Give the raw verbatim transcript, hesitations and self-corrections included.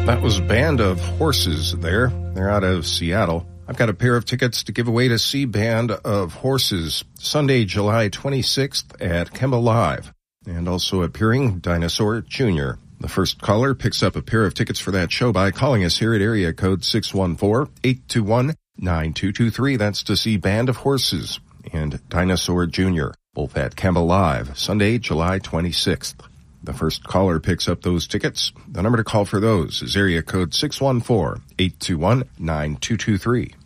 That was Band of Horses there. They're out of Seattle. I've got a pair of tickets to give away to see Band of Horses Sunday, July twenty-sixth at Kemba Live. And also appearing, Dinosaur Junior The first caller picks up a pair of tickets for that show by calling us here at area code six one four, eight two one, nine two two three. That's to see Band of Horses and Dinosaur Junior, both at Kemba Live, Sunday, July twenty-sixth. The first caller picks up those tickets. The number to call for those is area code six one four, eight two one, nine two two three.